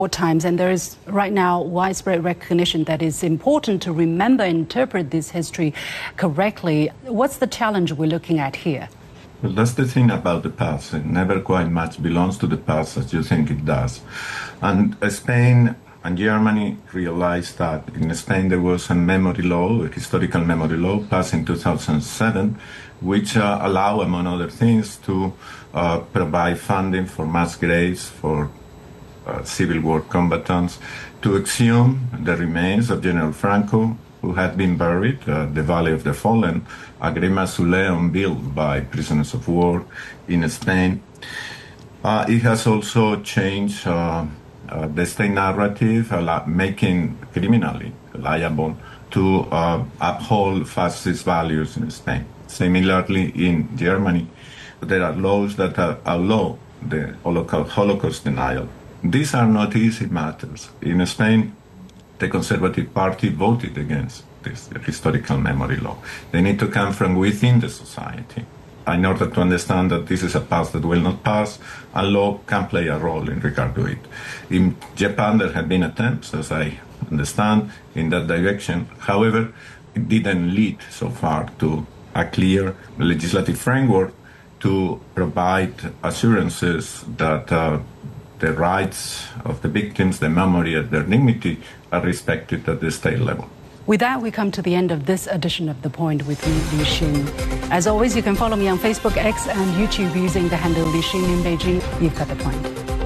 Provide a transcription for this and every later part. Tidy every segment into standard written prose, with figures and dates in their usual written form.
times, and there is right now widespread recognition that it's important to remember and interpret this history correctly. What's the challenge we're looking at here? Well, that's the thing about the past. It never quite much belongs to the past as you think it does. And Spain and Germany realized that in Spain there was a memory law, a historical memory law, passed in 2007, which allow, among other things, to provide funding for mass graves for Civil War combatants, to exhume the remains of General Franco, who had been buried at the Valley of the Fallen, a great mausoleum built by prisoners of war in Spain. It has also changed the state narrative, making criminally liable to uphold fascist values in Spain. Similarly, in Germany, there are laws that allow the Holocaust denial. These are not easy matters. In Spain, the Conservative Party voted against this historical memory law. They need to come from within the society in order to understand that this is a past that will not pass, and law can play a role in regard to it. In Japan, there have been attempts, as I understand, in that direction. However, it didn't lead so far to a clear legislative framework to provide assurances that the rights of the victims, the memory of their dignity, are respected at the state level. With that, we come to the end of this edition of The Point with me, Liu Xin. As always, you can follow me on Facebook, X, and YouTube using the handle Liu Xin in Beijing. You've got The Point.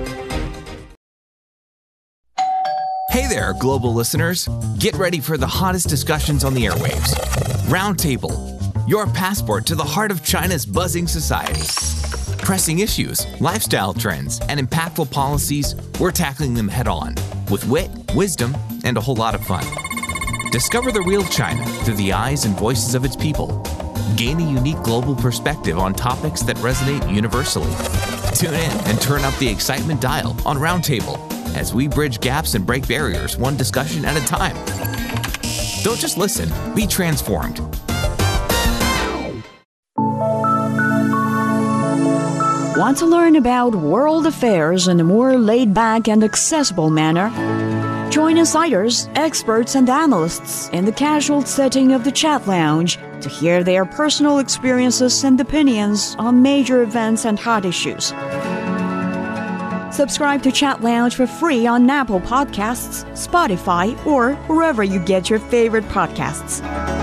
Hey there, global listeners. Get ready for the hottest discussions on the airwaves. Roundtable, your passport to the heart of China's buzzing society. Pressing issues, lifestyle trends, and impactful policies, we're tackling them head on with wit, wisdom, and a whole lot of fun. Discover the real China through the eyes and voices of its people. Gain a unique global perspective on topics that resonate universally. Tune in and turn up the excitement dial on Roundtable as we bridge gaps and break barriers one discussion at a time. Don't just listen, be transformed. Want to learn about world affairs in a more laid-back and accessible manner? Join insiders, experts, and analysts in the casual setting of the Chat Lounge to hear their personal experiences and opinions on major events and hot issues. Subscribe to Chat Lounge for free on Apple Podcasts, Spotify, or wherever you get your favorite podcasts.